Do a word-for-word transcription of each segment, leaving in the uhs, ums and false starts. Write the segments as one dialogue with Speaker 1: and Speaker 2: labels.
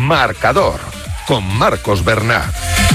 Speaker 1: Marcador, con Marcos Bernat.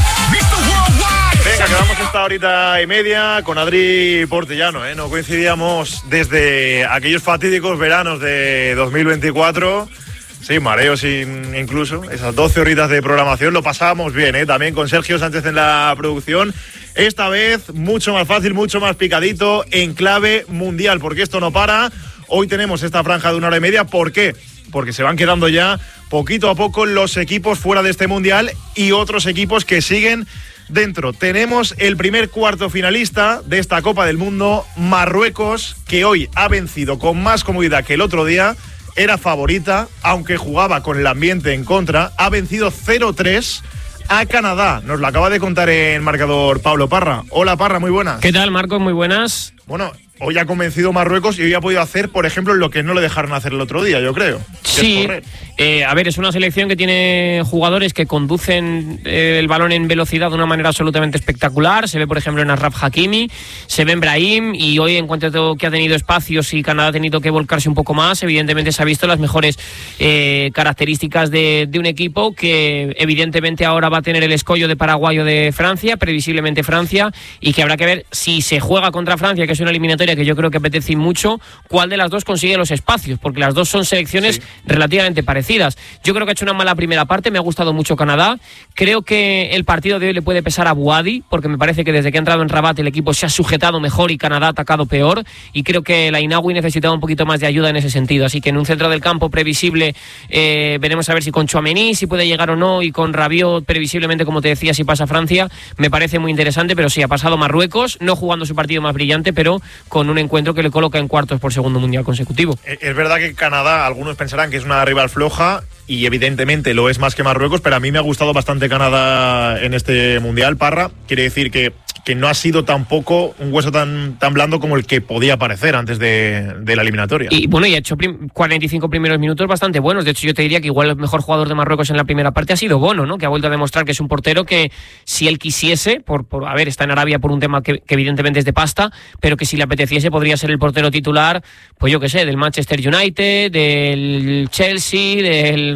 Speaker 2: Venga, quedamos esta horita y media con Adri Portellano, ¿eh? No coincidíamos desde aquellos fatídicos veranos de dos mil veinticuatro. Sí, mareos incluso. Esas doce horitas de programación lo pasábamos bien, ¿eh? También con Sergio Sánchez en la producción. Esta vez mucho más fácil, mucho más picadito, en clave mundial, porque esto no para. Hoy tenemos esta franja de una hora y media. ¿Por qué? Porque se van quedando ya poquito a poco los equipos fuera de este mundial y otros equipos que siguen dentro. Tenemos el primer cuarto finalista de esta Copa del Mundo, Marruecos, que hoy ha vencido con más comodidad que el otro día. Era favorita, aunque jugaba con el ambiente en contra. Ha vencido cero tres a Canadá. Nos lo acaba de contar en marcador Pablo Parra. Hola Parra, muy buenas.
Speaker 3: ¿Qué tal, Marcos? Muy buenas.
Speaker 2: Bueno, hoy ha convencido Marruecos y hoy ha podido hacer, por ejemplo, lo que no le dejaron hacer el otro día, yo creo.
Speaker 3: Sí, eh, a ver, es una selección que tiene jugadores que conducen eh, el balón en velocidad de una manera absolutamente espectacular. Se ve, por ejemplo, en Achraf Hakimi, se ve en Brahim, y hoy, en cuanto que ha tenido espacios y Canadá ha tenido que volcarse un poco más, evidentemente se ha visto las mejores eh, características de, de un equipo que evidentemente ahora va a tener el escollo de Paraguay o de Francia, previsiblemente Francia, y que habrá que ver si se juega contra Francia, que es una eliminatoria que yo creo que apetece mucho, cuál de las dos consigue los espacios, porque las dos son selecciones sí. relativamente parecidas. Yo creo que ha hecho una mala primera parte, me ha gustado mucho Canadá. Creo que el partido de hoy le puede pesar a Bouhaddi, porque me parece que desde que ha entrado en Rabat el equipo se ha sujetado mejor y Canadá ha atacado peor, y creo que la Inawi necesitaba un poquito más de ayuda en ese sentido, así que en un centro del campo previsible eh, veremos a ver si con Tchouaméni si puede llegar o no, y con Rabiot previsiblemente, como te decía, si pasa Francia. Me parece muy interesante, pero sí, ha pasado Marruecos, no jugando su partido más brillante, pero con un encuentro que le coloca en cuartos por segundo mundial consecutivo.
Speaker 2: Es verdad que Canadá, algunos pensarán que es una rival floja, y evidentemente lo es más que Marruecos, pero a mí me ha gustado bastante Canadá en este mundial, Parra. Quiere decir que, que no ha sido tampoco un hueso tan, tan blando como el que podía parecer antes de, de la eliminatoria.
Speaker 3: Y bueno, y ha hecho prim- cuarenta y cinco primeros minutos bastante buenos. De hecho, yo te diría que igual el mejor jugador de Marruecos en la primera parte ha sido Bono, ¿no? Que ha vuelto a demostrar que es un portero que, si él quisiese, por, por a ver, está en Arabia por un tema que, que evidentemente es de pasta, pero que si le apeteciese podría ser el portero titular, pues yo qué sé, del Manchester United, del Chelsea, del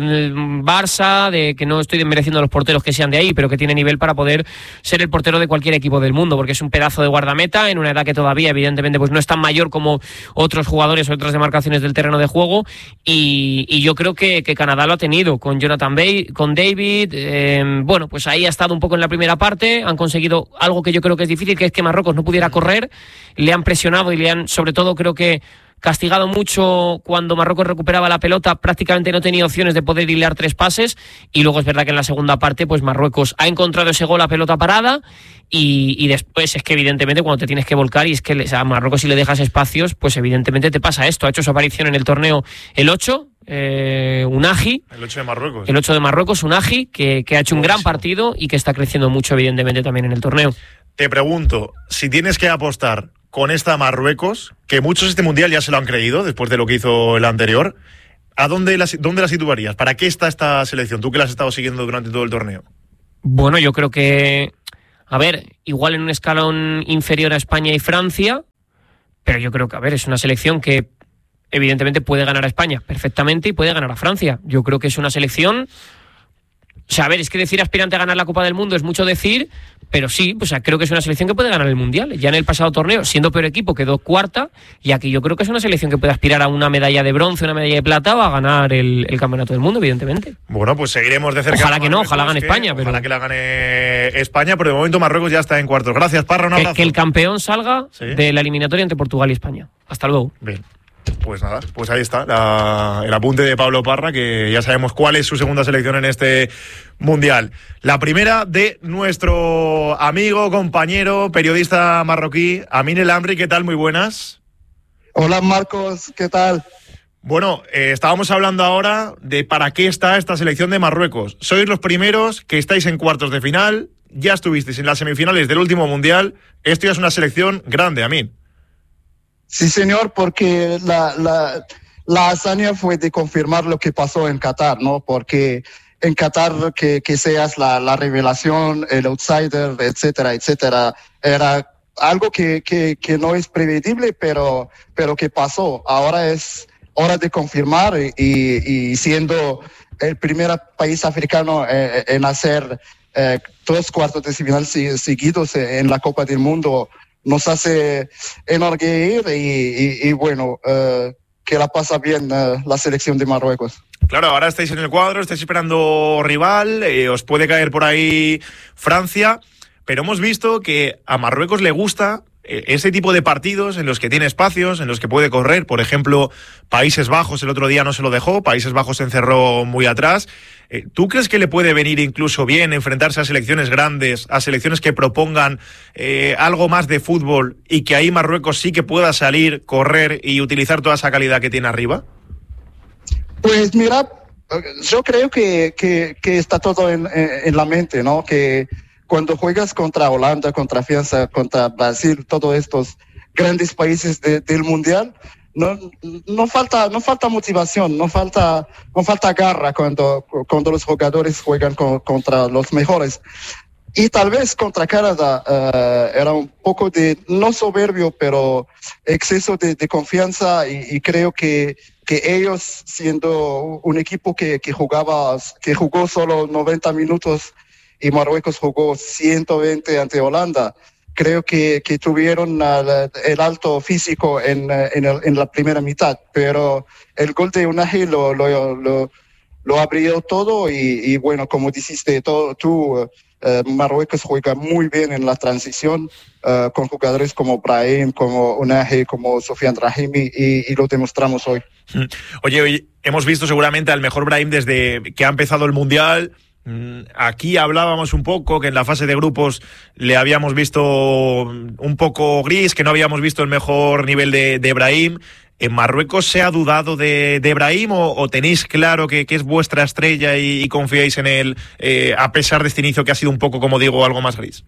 Speaker 3: Barça, de que no estoy desmereciendo a los porteros que sean de ahí, pero que tiene nivel para poder ser el portero de cualquier equipo del mundo, porque es un pedazo de guardameta en una edad que todavía evidentemente pues no es tan mayor como otros jugadores o otras demarcaciones del terreno de juego, y, y yo creo que, que Canadá lo ha tenido con Jonathan Bay, con David, eh, bueno, pues ahí ha estado un poco en la primera parte, han conseguido algo que yo creo que es difícil, que es que Marruecos no pudiera correr, le han presionado y le han, sobre todo creo que castigado mucho cuando Marruecos recuperaba la pelota, prácticamente no tenía opciones de poder hilar tres pases, y luego es verdad que en la segunda parte pues Marruecos ha encontrado ese gol a pelota parada, y, y después es que evidentemente cuando te tienes que volcar y es que a Marruecos si le dejas espacios, pues evidentemente te pasa esto. Ha hecho su aparición en el torneo el ocho, eh, Unagi,
Speaker 2: el ocho de Marruecos,
Speaker 3: el ocho de Marruecos, Unagi, que, que ha hecho un gran partido y que está creciendo mucho evidentemente también en el torneo.
Speaker 2: Te pregunto, si tienes que apostar con esta Marruecos, que muchos este mundial ya se lo han creído después de lo que hizo el anterior, ¿a dónde la, dónde la situarías? ¿Para qué está esta selección? Tú que la has estado siguiendo durante todo el torneo.
Speaker 3: Bueno, yo creo que, a ver, igual en un escalón inferior a España y Francia, pero yo creo que, a ver, es una selección que evidentemente puede ganar a España perfectamente y puede ganar a Francia. Yo creo que es una selección... O sea, a ver, es que decir aspirante a ganar la Copa del Mundo es mucho decir, pero sí, pues, o sea, creo que es una selección que puede ganar el Mundial. Ya en el pasado torneo, siendo peor equipo, quedó cuarta, y aquí yo creo que es una selección que puede aspirar a una medalla de bronce, una medalla de plata, o a ganar el, el Campeonato del Mundo, evidentemente.
Speaker 2: Bueno, pues seguiremos de cerca.
Speaker 3: Ojalá que no, ojalá gane España. Pero...
Speaker 2: Ojalá que la gane España, pero de momento Marruecos ya está en cuartos. Gracias, Parra, un abrazo.
Speaker 3: Que, que el campeón salga ¿Sí? de la eliminatoria entre Portugal y España. Hasta luego.
Speaker 2: Bien. Pues nada, pues ahí está la, el apunte de Pablo Parra, que ya sabemos cuál es su segunda selección en este Mundial. La primera de nuestro amigo, compañero, periodista marroquí, Amin El Amri. ¿Qué tal? Muy buenas.
Speaker 4: Hola Marcos, ¿qué tal?
Speaker 2: Bueno, eh, estábamos hablando ahora de para qué está esta selección de Marruecos. Sois los primeros que estáis en cuartos de final, ya estuvisteis en las semifinales del último Mundial. Esto ya es una selección grande, Amin.
Speaker 4: Sí, señor, porque la, la, la hazaña fue de confirmar lo que pasó en Qatar, ¿no? Porque en Qatar que, que seas la, la revelación, el outsider, etcétera, etcétera, era algo que, que, que no es previsible, pero, pero que pasó. Ahora es hora de confirmar y, y siendo el primer país africano eh, en hacer eh, dos cuartos de final seguidos en la Copa del Mundo nos hace enorgullecer y, y, y bueno, eh, que la pasa bien eh, la selección de Marruecos.
Speaker 2: Claro, ahora estáis en el cuadro, estáis esperando rival, eh, os puede caer por ahí Francia, pero hemos visto que a Marruecos le gusta ese tipo de partidos en los que tiene espacios, en los que puede correr. Por ejemplo, Países Bajos el otro día no se lo dejó, Países Bajos se encerró muy atrás. ¿Tú crees que le puede venir incluso bien enfrentarse a selecciones grandes, a selecciones que propongan eh, algo más de fútbol y que ahí Marruecos sí que pueda salir, correr y utilizar toda esa calidad que tiene arriba?
Speaker 4: Pues mira, yo creo que, que, que está todo en, en la mente, ¿no? Que cuando juegas contra Holanda, contra Francia, contra Brasil, todos estos grandes países de, del mundial, no, no falta, no falta motivación, no falta, no falta garra cuando, cuando los jugadores juegan con, contra los mejores. Y tal vez contra Canadá uh, era un poco de, no soberbio, pero exceso de, de confianza y, y creo que, que ellos, siendo un equipo que, que jugaba, que jugó solo noventa minutos y Marruecos jugó ciento veinte ante Holanda, creo que, que tuvieron uh, el alto físico en, uh, en, el, en la primera mitad, pero el gol de Unai lo, lo, lo, lo abrió todo y, y bueno, como dijiste todo, tú, uh, uh, Marruecos juega muy bien en la transición uh, con jugadores como Brahim, como Unai, como Sofiane Brahimi y, y lo demostramos hoy.
Speaker 2: Oye, hoy hemos visto seguramente al mejor Brahim desde que ha empezado el Mundial. Aquí hablábamos un poco que en la fase de grupos le habíamos visto un poco gris, que no habíamos visto el mejor nivel de, de Brahim. ¿En Marruecos se ha dudado de, de Brahim o, o tenéis claro que, que es vuestra estrella y, y confiáis en él eh, a pesar de este inicio que ha sido un poco, como digo, algo más gris?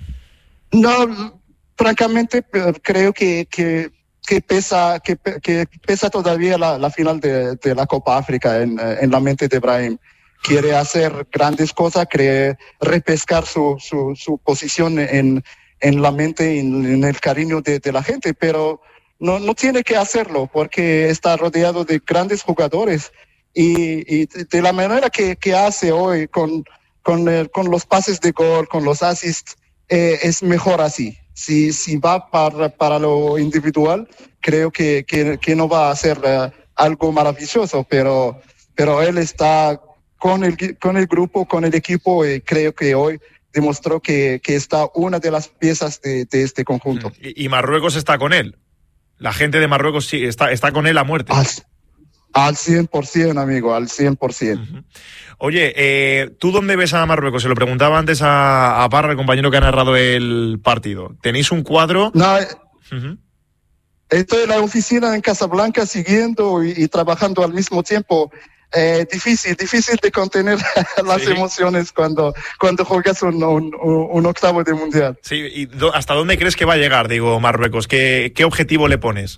Speaker 4: No, francamente creo que, que, que, pesa, que, que pesa todavía la, la final de, de la Copa África en, en la mente de Brahim. Quiere hacer grandes cosas, quiere repescar su, su, su posición en, en la mente y en, en el cariño de, de la gente, pero no, no tiene que hacerlo porque está rodeado de grandes jugadores y, y de la manera que, que hace hoy con, con, el, con los pases de gol, con los assists, eh, es mejor así. Si, si va para, para lo individual, creo que, que, que no va a hacer uh, algo maravilloso, pero, pero él está con el, con el grupo, con el equipo, y creo que hoy demostró que, que está una de las piezas de, de este conjunto.
Speaker 2: Y, y Marruecos está con él. La gente de Marruecos sí está, está con él a muerte.
Speaker 4: Al, al cien por ciento, amigo, al cien por ciento.
Speaker 2: Uh-huh. Oye, eh, ¿tú dónde ves a Marruecos? Se lo preguntaba antes a, a Parra, el compañero que ha narrado el partido. ¿Tenéis un cuadro?
Speaker 4: No,
Speaker 2: uh-huh.
Speaker 4: Estoy en la oficina en Casablanca siguiendo y, y trabajando al mismo tiempo. Eh, difícil, difícil de contener las sí. emociones cuando, cuando juegas un, un, un octavo de mundial.
Speaker 2: Sí, ¿y do, hasta dónde crees que va a llegar, digo, Marruecos? ¿Qué, qué objetivo le pones?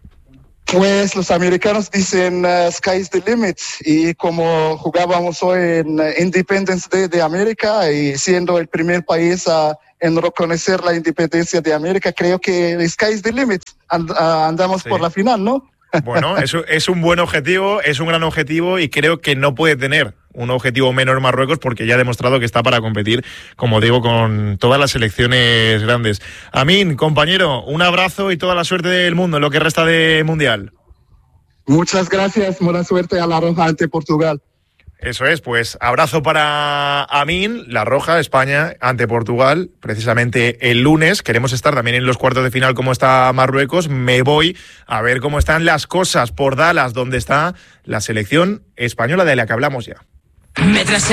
Speaker 4: Pues los americanos dicen uh, sky's the limit, y como jugábamos hoy en uh, Independence Day de América y siendo el primer país a en reconocer la independencia de América, creo que sky's the limit. And, uh, andamos sí. por la final, ¿no?
Speaker 2: Bueno, eso es un buen objetivo, es un gran objetivo y creo que no puede tener un objetivo menor Marruecos porque ya ha demostrado que está para competir, como digo, con todas las selecciones grandes. Amin, compañero, un abrazo y toda la suerte del mundo en lo que resta de Mundial.
Speaker 4: Muchas gracias, buena suerte a La Roja ante Portugal.
Speaker 2: Eso es, pues abrazo para Amin, La Roja, España ante Portugal, precisamente el lunes. Queremos estar también en los cuartos de final como está Marruecos. Me voy a ver cómo están las cosas por Dallas, donde está la selección española de la que hablamos ya. Me